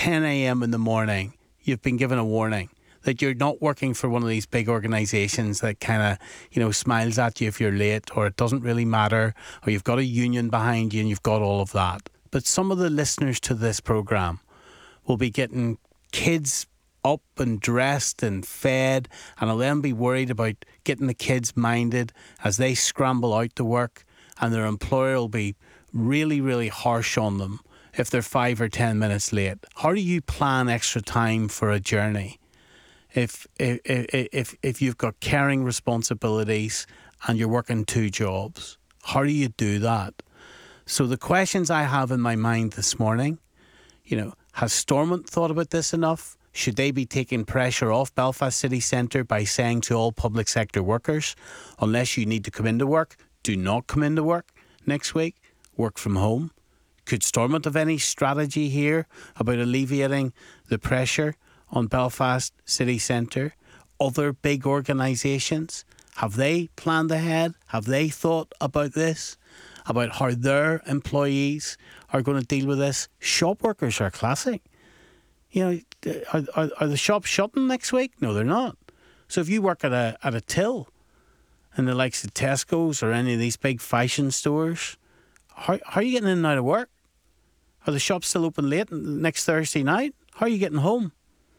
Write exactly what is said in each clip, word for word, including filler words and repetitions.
ten a.m. in the morning, you've been given a warning that you're not working for one of these big organisations that kind of, you know, smiles at you if you're late, or it doesn't really matter, or you've got a union behind you and you've got all of that. But some of the listeners to this programme will be getting kids up and dressed and fed, and will then be worried about getting the kids minded as they scramble out to work, and their employer will be really, really harsh on them if they're five or ten minutes late. How do you plan extra time for a journey if if if if you've got caring responsibilities and you're working two jobs? How do you do that? So the questions I have in my mind this morning, you know, has Stormont thought about this enough? Should they be taking pressure off Belfast City Centre by saying to all public sector workers, unless you need to come into work, do not come into work next week, work from home? Could Stormont have any strategy here about alleviating the pressure on Belfast City Centre? Other big organisations, have they planned ahead? Have they thought about this? About how their employees are going to deal with this? Shop workers are classic. You know, are, are, are the shops shutting next week? No, they're not. So if you work at a at a till in the likes of Tesco's or any of these big fashion stores, how, how are you getting in and out of work? Are the shops still open late next Thursday night? How are you getting home?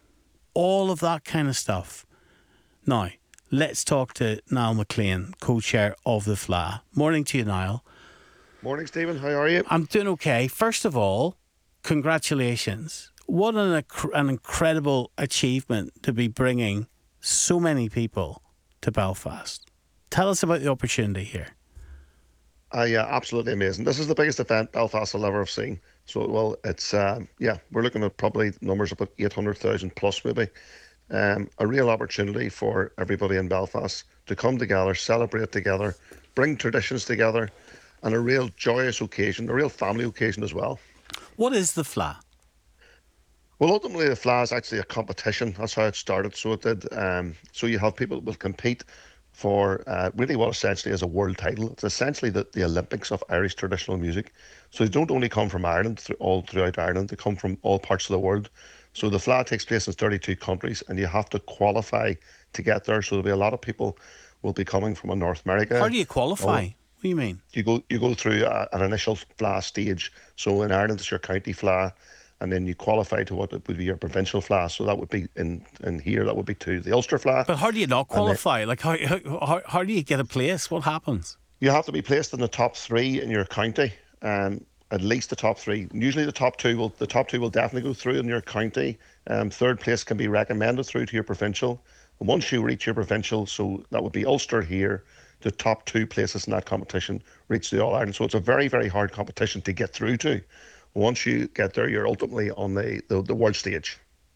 All of that kind of stuff. Now, let's talk to Niall McLean, co-chair of the F L A. Morning to you, Niall. Morning, Stephen. How are you? I'm doing okay. First of all, congratulations. What an, an incredible achievement to be bringing so many people to Belfast. Tell us about the opportunity here. Uh, yeah, absolutely amazing. This is the biggest event Belfast will ever have seen. So, well, it's, uh, yeah, we're looking at probably numbers about eight hundred thousand plus maybe. Um, a real opportunity for everybody in Belfast to come together, celebrate together, bring traditions together, and a real joyous occasion, a real family occasion as well. What is the F L A? Well, ultimately, the F L A is actually a competition. That's how it started. So it did. Um, so you have people that will compete for uh, really what essentially is a world title. It's essentially the, the Olympics of Irish traditional music. So they don't only come from Ireland, through, all throughout Ireland. They come from all parts of the world. So the F L A takes place in thirty-two countries, and you have to qualify to get there. So there'll be a lot of people will be coming from North America. How do you qualify? Oh, what do you mean? You go you go through a, an initial F L A stage. So in Ireland, it's your county F L A. And then you qualify to what would be your provincial F L A. So that would be in, in here, that would be to the Ulster F L A. But how do you not qualify? Then, like, how, how how do you get a place? What happens? You have to be placed in the top three in your county, um, at least the top three. Usually the top two will the top two will definitely go through in your county. Um, third place can be recommended through to your provincial. And once you reach your provincial, so that would be Ulster here, the top two places in that competition reach the All Ireland. So it's a very, very hard competition to get through to. Once you get there, you're ultimately on the, the, the world stage.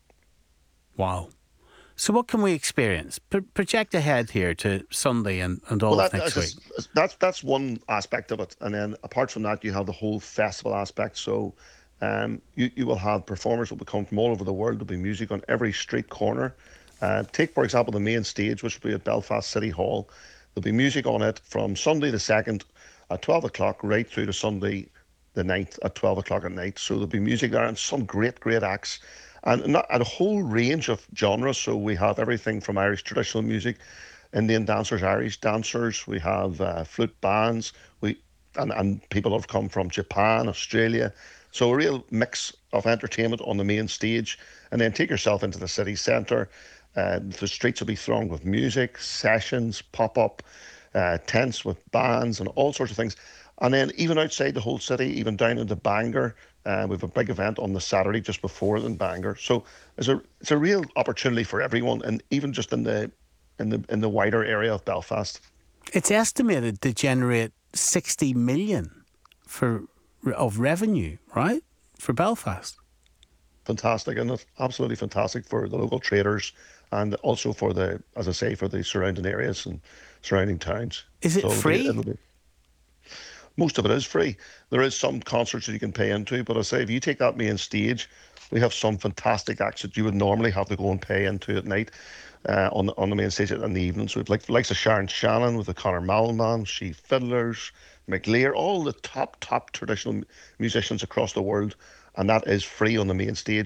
Wow. So what can we experience? Pro- project ahead here to Sunday and, and all well, of that, next that's, week. That's, that's one aspect of it. And then apart from that, you have the whole festival aspect. So um, you, you will have performers that will come from all over the world. There'll be music on every street corner. Uh, take, for example, the main stage, which will be at Belfast City Hall. There'll be music on it from Sunday the second at twelve o'clock right through to Sunday the ninth at twelve o'clock at night. So there'll be music there and some great, great acts. And, not, and a whole range of genres. So we have everything from Irish traditional music, Indian dancers, Irish dancers. We have uh, flute bands. We and, and people have come from Japan, Australia. So a real mix of entertainment on the main stage. And then take yourself into the city centre. Uh, the streets will be thronged with music, sessions, pop-up, uh, tents with bands and all sorts of things. And then even outside the whole city, even down into Bangor, uh, we have a big event on the Saturday just before in Bangor. So it's a it's a real opportunity for everyone, and even just in the in the in the wider area of Belfast. It's estimated to generate sixty million for of revenue, right, for Belfast. Fantastic, and it's absolutely fantastic for the local traders, and also for the, as I say, for the surrounding areas and surrounding towns. Is it so free? It'll be, it'll be, Most of it is free. There is some concerts that you can pay into, but I say if you take that main stage, we have some fantastic acts that you would normally have to go and pay into at night uh, on, the, on the main stage in the evening. So we've like likes of Sharon Shannon with the Conor Malman, She Fiddlers, McLear, all the top, top traditional musicians across the world. And that is free on the main stage.